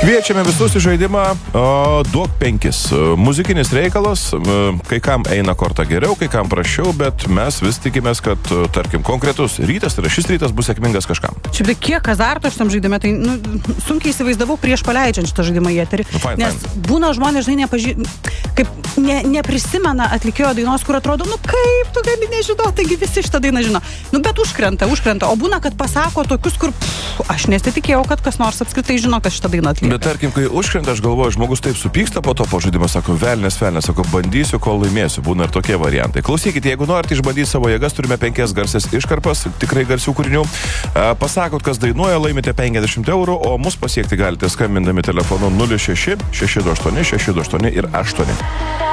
Kviečiame visus į žaidimą Duok 5. Muzikinis reikalas, kai kam eina kortą geriau, kai kam prašiau, bet mes vis tikimės, kad, tarkim, konkretus rytas, tai šis rytas bus sėkmingas kažkam. Šiaip tai kiek azarto šitam žaidime, tai sunkiai įsivaizdavau prieš paleidžiant šitą žaidimą į eterį. Nes būna žmonės, žinai, neprisimena atlikėjo dainos, kur atrodo, kaip tu gali nežinoti, taigi visi šitą dainą žino. Bet užkrenta. O būna, kad pasako tokius, kur aš nesitikėjau, kad kas nors apskritai žino, kad šitą dainą atlieka. Bet tarkim, kai užkrenta, aš galvoju, žmogus taip supyksta po to po žaidimą, sako, velnės, sako, bandysiu, kol laimėsiu. Būna ir tokie variantai. Klausykite, jeigu norite išbandyti savo jėgas, turime 5 garsias iškarpas, tikrai garsių kūrinių. Pasakot, kas dainuoja, laimite 50 eurų, o mus pasiekti galite skambindami telefonu 06 628 628 ir 8.